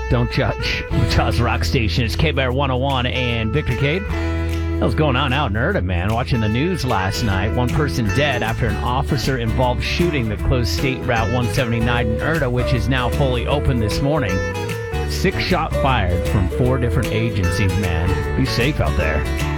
Don't judge. Utah's rock station. It's K-Bear 101 and Victor Cade. What was going on out in Erta, man? Watching the news last night. One person dead after an officer-involved shooting that closed State Route 179 in Erta, which is now fully open this morning. 6 shots fired from 4 different agencies, man. Be safe out there.